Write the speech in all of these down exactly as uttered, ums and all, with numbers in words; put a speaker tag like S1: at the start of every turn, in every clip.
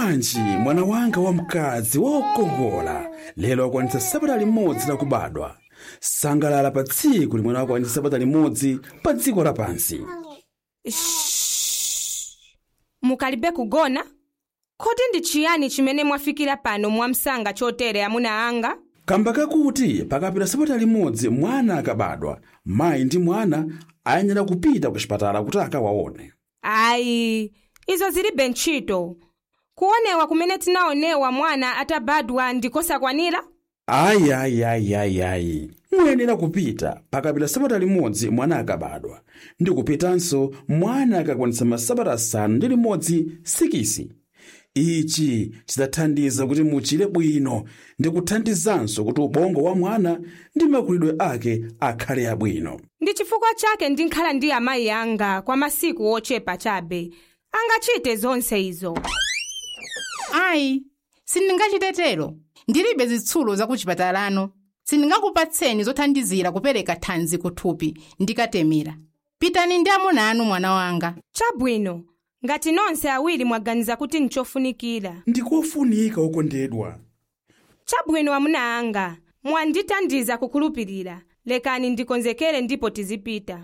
S1: bwanji mwana wanga wamkazi wokongola lero akwanitsa sabata limodzi la kubadwa. Sangalala pa tsiku limene akwanitsa sabata limodzi pa dziko lapansi.
S2: Mukalibe kugona? Kodi ndi chiyani chimene mwafikira pano mwamsanga chotere amuna anga?
S1: Kamba kakuti pakapita sabata limodzi mwana akabadwa, mayi ndi mwana ayenera kupita ku chipatala kuti akawaone.
S2: Ayi, izo zilibe ntchito. Kuonewa kumene tinaonewa mwana atabadwa ndikosakwanira?
S1: Ayi ayi ayi ayi ayi. Muyenera kupita pakapita sabata limodzi mwana akabadwa. Ndi kupitanso mwana akakwanitsa masabata asanu ndi limodzi sikisi. Ichi chidathandiza kuti muchire bwino ndi kuthandizanso kuti ubongo wa mwana ndi makulidwe ake akhale abwino.
S2: Ndi chifukwa chake ndinkhala ndi amayi anga kwa masiku ochepa chabe. Angachite zonse izo.
S3: Ayi, sindingachitetero. Ndilibe zitsulo zakuchipatalano. Sindingakupatseni zothandizira kupereka thanzi kuthupi ndikatemera. Pitani ndi amuna anu mwana wanga.
S2: Chabwino. Ngati nonse awiri mwaganiza kuti nchofunikira.
S1: Ndikofunika okondedwa.
S2: Chabwino amuna anga. Mwandithandiza kukhulupirira. Lekani ndikonzekere ndipo tizipita.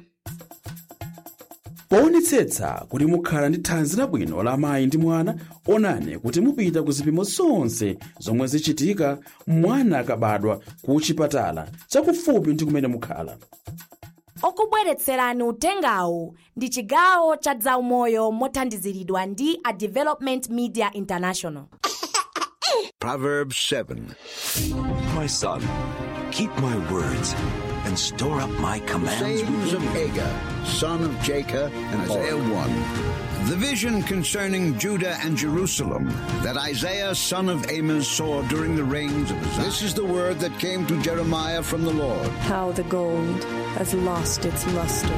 S1: Poonetsetsa kuti mukhala ndi thanzi labwino la mayi ndi mwana, onani kuti mupita ku zipimo zonse zomwe zichitika mwana akabadwa ku chipatala chakufupi ndi kumene mukhala.
S4: Okubweretserani utengawu ndi chigawo cha zaumoyo mothandiziridwa ndi a Development Media International.
S5: Proverbs seven. My son, keep my words and store up my commands.
S6: Sayings of Agur, son of Jacob, and Isaiah one. The vision concerning Judah and Jerusalem that Isaiah, son of Amos, saw during the reigns of Uzziah. This is the word that came to Jeremiah from the Lord.
S7: How the gold has lost its luster.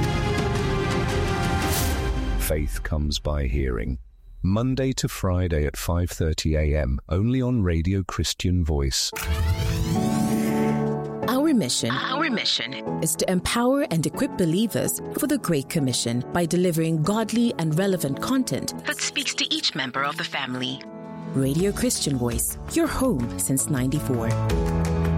S8: Faith comes by hearing. Monday to Friday at five thirty a.m. only on Radio Christian Voice.
S9: Our mission,
S10: Our mission
S9: is to empower and equip believers for the Great Commission by delivering godly and relevant content
S10: that speaks to each member of the family.
S9: Radio Christian Voice, your home since ninety-four.